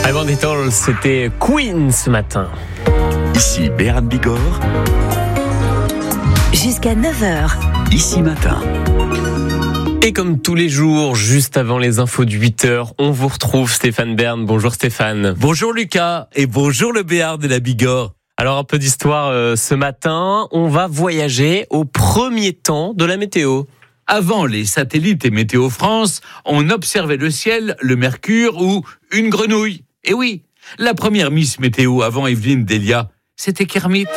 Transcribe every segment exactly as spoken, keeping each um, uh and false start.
I Want It All, c'était Queen ce matin. Ici Béran Bigorre. Jusqu'à neuf heures. Ici Matin. Et comme tous les jours, juste avant les infos de huit heures, on vous retrouve Stéphane Bern. Bonjour Stéphane. Bonjour Lucas et bonjour le Béarn de la Bigorre. Alors un peu d'histoire euh, ce matin, on va voyager au premier temps de la météo. Avant les satellites et Météo France, on observait le ciel, le mercure ou une grenouille. Et oui, la première Miss Météo avant Evelyne Delia, c'était Kermit.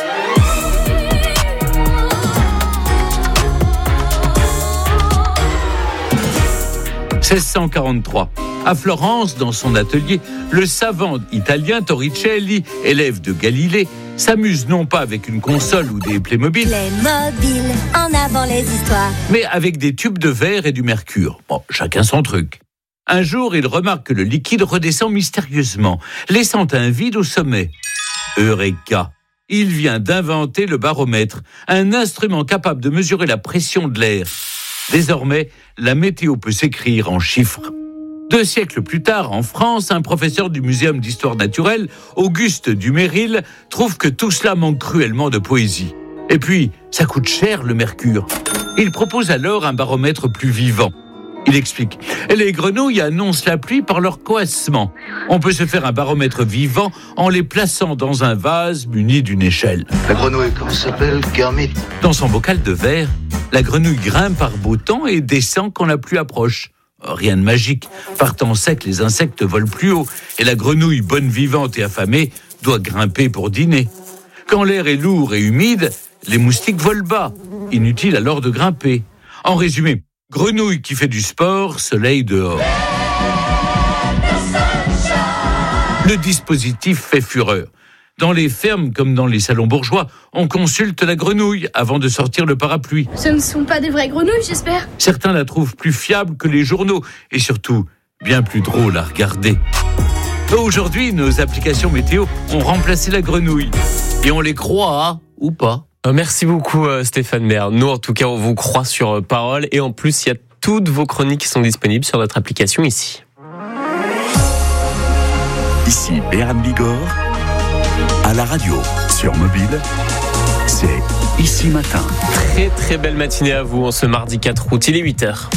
seize cent quarante-trois. À Florence, dans son atelier, le savant italien Torricelli, élève de Galilée, s'amuse non pas avec une console ou des Playmobil, Playmobil, en avant les histoires. mais avec des tubes de verre et du mercure. Bon, chacun son truc. Un jour, il remarque que le liquide redescend mystérieusement, laissant un vide au sommet. Eureka! Il vient d'inventer le baromètre, un instrument capable de mesurer la pression de l'air. Désormais, la météo peut s'écrire en chiffres. Deux siècles plus tard, en France, un professeur du Muséum d'histoire naturelle, Auguste Duméril, trouve que tout cela manque cruellement de poésie. Et puis, ça coûte cher le mercure. Il propose alors un baromètre plus vivant. Il explique, les grenouilles annoncent la pluie par leur coassement. On peut se faire un baromètre vivant en les plaçant dans un vase muni d'une échelle. La grenouille, comment ça s'appelle? Kermit. Dans son bocal de verre, la grenouille grimpe par beau temps et descend quand la pluie approche. Rien de magique. Partant sec, les insectes volent plus haut et la grenouille, bonne vivante et affamée, doit grimper pour dîner. Quand l'air est lourd et humide, les moustiques volent bas. Inutile alors de grimper. En résumé, grenouille qui fait du sport, soleil dehors. Le dispositif fait fureur. Dans les fermes comme dans les salons bourgeois, on consulte la grenouille avant de sortir le parapluie. Ce ne sont pas des vraies grenouilles, j'espère. Certains la trouvent plus fiable que les journaux et surtout bien plus drôle à regarder. Aujourd'hui, nos applications météo ont remplacé la grenouille. Et on les croit, hein, ou pas. Euh, Merci beaucoup euh, Stéphane Bern. Nous en tout cas, on vous croit sur euh, parole. Et en plus, il y a toutes vos chroniques qui sont disponibles sur notre application ici. Ici Béran Bigorre. À la radio, sur mobile, c'est Ici Matin. Très très belle matinée à vous en ce mardi quatre août, il est huit heures.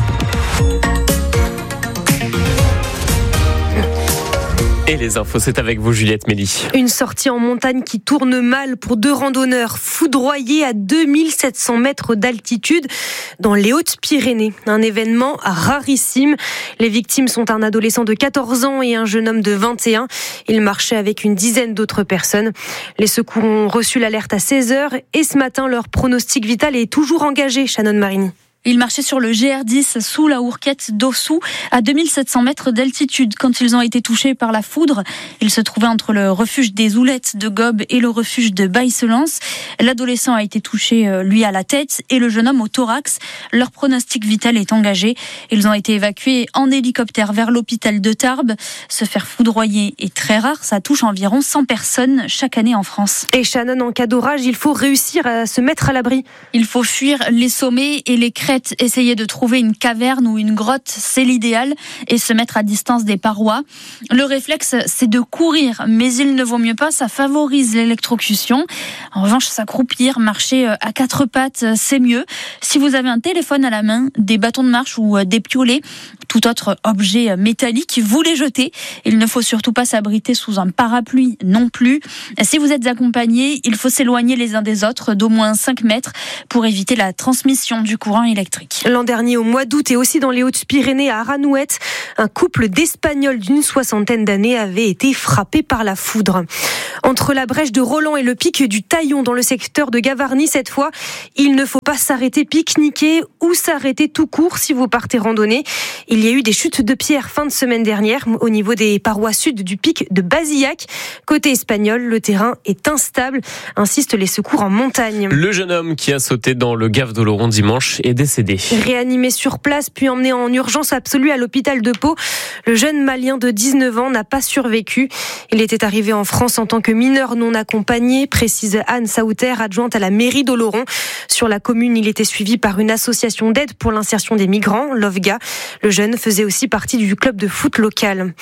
Et les infos, c'est avec vous Juliette Méli. Une sortie en montagne qui tourne mal pour deux randonneurs foudroyés à deux mille sept cents mètres d'altitude dans les Hautes-Pyrénées. Un événement rarissime. Les victimes sont un adolescent de quatorze ans et un jeune homme de vingt et un. Ils marchaient avec une dizaine d'autres personnes. Les secours ont reçu l'alerte à seize heures et ce matin, leur pronostic vital est toujours engagé, Shannon Marini. Ils marchaient sur le G R dix sous la Hourquette d'Ossou à deux mille sept cents mètres d'altitude quand ils ont été touchés par la foudre. Ils se trouvaient entre le refuge des Oulettes de Gobe et le refuge de Baille-Selance. L'adolescent a été touché, lui, à la tête et le jeune homme au thorax. Leur pronostic vital est engagé. Ils ont été évacués en hélicoptère vers l'hôpital de Tarbes. Se faire foudroyer est très rare. Ça touche environ cent personnes chaque année en France. Et Shannon, en cas d'orage, il faut réussir à se mettre à l'abri. Il faut fuir les sommets et les crêtes. Essayer de trouver une caverne ou une grotte, c'est l'idéal, et se mettre à distance des parois. Le réflexe, c'est de courir, mais il ne vaut mieux pas, ça favorise l'électrocution. En revanche, s'accroupir, marcher à quatre pattes, c'est mieux. Si vous avez un téléphone à la main, des bâtons de marche ou des piolets, tout autre objet métallique, vous les jetez. Il ne faut surtout pas s'abriter sous un parapluie non plus. Si vous êtes accompagné, il faut s'éloigner les uns des autres d'au moins cinq mètres pour éviter la transmission du courant électrique. L'an dernier, au mois d'août, et aussi dans les Hautes-Pyrénées, à Aranouette, un couple d'Espagnols d'une soixantaine d'années avait été frappé par la foudre. Entre la brèche de Roland et le pic du Taillon, dans le secteur de Gavarnie, cette fois, il ne faut pas s'arrêter pique-niquer ou s'arrêter tout court si vous partez randonner. Il y a eu des chutes de pierres fin de semaine dernière au niveau des parois sud du pic de Bazillac. Côté espagnol, le terrain est instable, insistent les secours en montagne. Le jeune homme qui a sauté dans le gave d'Oloron dimanche est décédé. Réanimé sur place puis emmené en urgence absolue à l'hôpital de Pau, le jeune Malien de dix-neuf ans n'a pas survécu. Il était arrivé en France en tant que mineur non accompagné, précise Anne Sauter, adjointe à la mairie d'Oloron. Sur la commune, il était suivi par une association d'aide pour l'insertion des migrants, l'O V G A. Le jeune faisait aussi partie du club de foot local.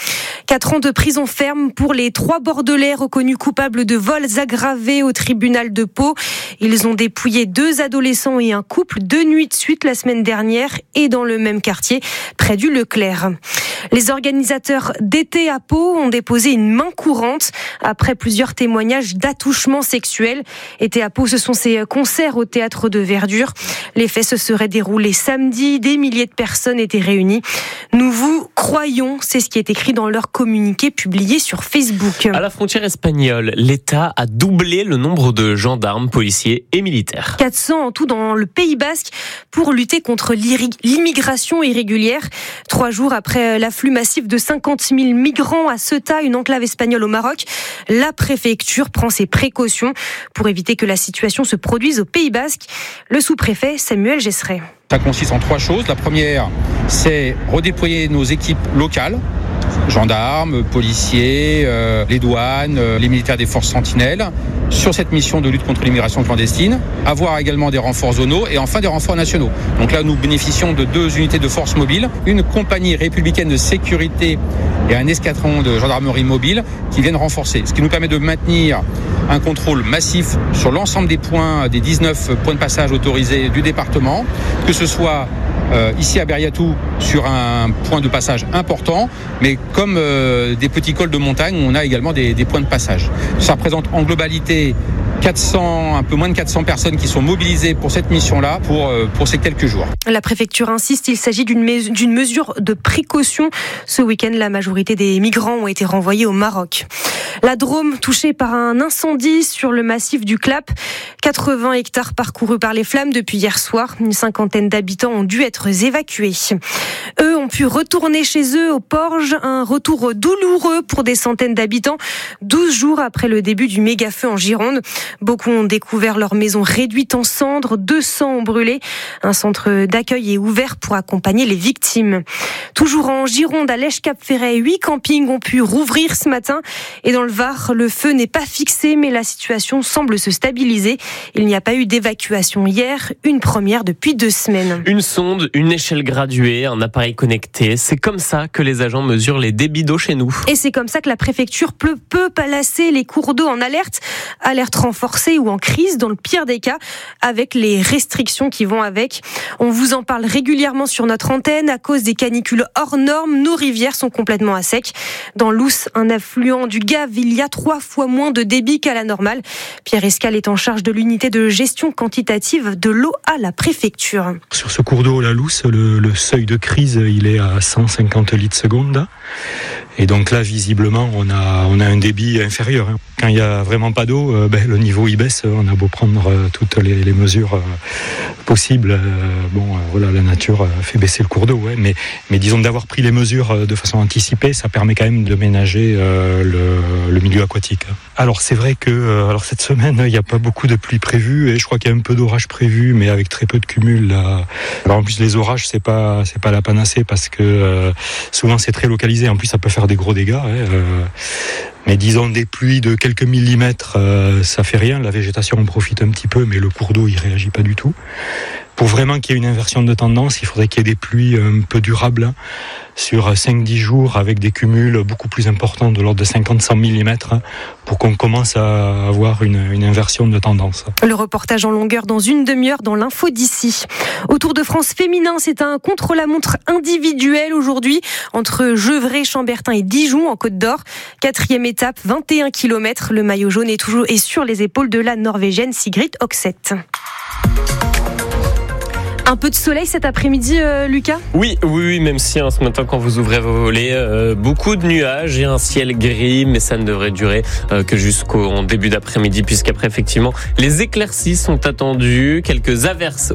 Quatre ans de prison ferme pour les trois Bordelais reconnus coupables de vols aggravés au tribunal de Pau. Ils ont dépouillé deux adolescents et un couple deux nuits de suite la semaine dernière et dans le même quartier, près du Leclerc. Les organisateurs d'été à Pau ont déposé une main courante après plusieurs témoignages d'attouchements sexuels. Été à Pau, ce sont ces concerts au théâtre de Verdure. Les faits se seraient déroulés samedi. Des milliers de personnes étaient réunies. Nous vous croyons, c'est ce qui est écrit dans leur communiqué publié sur Facebook. À la frontière espagnole, l'État a doublé le nombre de gendarmes, policiers et militaires. quatre cents en tout dans le Pays Basque pour lutter contre l'immigration irrégulière. Trois jours après l'afflux massif de cinquante mille migrants à Ceuta, une enclave espagnole au Maroc, la préfecture prend ses précautions pour éviter que la situation se produise au Pays Basque. Le sous-préfet Samuel Gesseret. Ça consiste en trois choses. La première, c'est redéployer nos équipes locales, gendarmes, policiers, euh, les douanes, euh, les militaires des forces sentinelles, sur cette mission de lutte contre l'immigration clandestine, avoir également des renforts zonaux et enfin des renforts nationaux. Donc là, nous bénéficions de deux unités de force mobile, une compagnie républicaine de sécurité et un escadron de gendarmerie mobile qui viennent renforcer. Ce qui nous permet de maintenir un contrôle massif sur l'ensemble des points, des dix-neuf points de passage autorisés du département, que ce soit Euh, ici à Berriatou sur un point de passage important, mais comme euh, des petits cols de montagne, on a également des, des points de passage. Ça représente en globalité quatre cents, un peu moins de quatre cents personnes qui sont mobilisées pour cette mission-là, pour, euh, pour ces quelques jours. La préfecture insiste, il s'agit d'une, mes- d'une mesure de précaution. Ce week-end, la majorité des migrants ont été renvoyés au Maroc. La Drôme, touchée par un incendie sur le massif du Clap. quatre-vingts hectares parcourus par les flammes depuis hier soir. Une cinquantaine d'habitants ont dû être évacués. Eux ont pu retourner chez eux au Porge. Un retour douloureux pour des centaines d'habitants. douze jours après le début du méga-feu en Gironde. Beaucoup ont découvert leur maison réduite en cendres. deux cents ont brûlé. Un centre d'accueil est ouvert pour accompagner les victimes. Toujours en Gironde, à Lèche-Cap-Ferret, huit campings ont pu rouvrir ce matin. Et dans le Var, le feu n'est pas fixé, mais la situation semble se stabiliser. Il n'y a pas eu d'évacuation hier, une première depuis deux semaines. Une sonde, une échelle graduée, un appareil connecté. C'est comme ça que les agents mesurent les débits d'eau chez nous. Et c'est comme ça que la préfecture peut, peut placer les cours d'eau en alerte, alerte renforcée ou en crise dans le pire des cas, avec les restrictions qui vont avec. On vous en parle régulièrement sur notre antenne. À cause des canicules hors normes, nos rivières sont complètement à sec. Dans l'Ousse, un affluent du Gave, il y a trois fois moins de débit qu'à la normale. Pierre Escal est en charge de l'unité de gestion quantitative de l'eau à la préfecture. Sur ce cours d'eau, la Lousse, le, le seuil de crise, il est à cent cinquante litres seconde. Et donc là, visiblement, on a, on a un débit inférieur. Quand il n'y a vraiment pas d'eau, euh, ben, le niveau il baisse. On a beau prendre euh, toutes les, les mesures euh, possibles. Euh, bon, euh, voilà, la nature euh, fait baisser le cours d'eau. Ouais, mais, mais disons d'avoir pris les mesures euh, de façon anticipée, ça permet quand même de ménager euh, le, le milieu aquatique. Alors c'est vrai que euh, alors cette semaine, il n'y a pas beaucoup de pluie prévue et je crois qu'il y a un peu d'orage prévu, mais avec très peu de cumul. Là. Alors en plus, les orages, c'est pas, c'est pas la panacée parce que euh, souvent c'est très localisé. En plus, ça peut faire des gros dégâts. Ouais, euh, mais disons des pluies de quelques millimètres, euh, ça fait rien. La végétation en profite un petit peu, mais le cours d'eau il réagit pas du tout. Pour vraiment qu'il y ait une inversion de tendance, il faudrait qu'il y ait des pluies un peu durables hein, sur cinq dix jours avec des cumuls beaucoup plus importants de l'ordre de cinquante à cent millimètres pour qu'on commence à avoir une, une inversion de tendance. Le reportage en longueur dans une demi-heure dans l'info d'ici. Au Tour de France féminin, c'est un contre-la-montre individuel aujourd'hui entre Gevrey, Chambertin et Dijon en Côte d'Or. Quatrième étape, vingt et un kilomètres. Le maillot jaune est toujours est sur les épaules de la Norvégienne Sigrid Oxeth. Un peu de soleil cet après-midi, euh, Lucas ? Oui, oui, oui, même si hein, ce matin, quand vous ouvrez vos volets, euh, beaucoup de nuages et un ciel gris, mais ça ne devrait durer euh, que jusqu'au début d'après-midi, puisqu'après, effectivement, les éclaircies sont attendues, quelques averses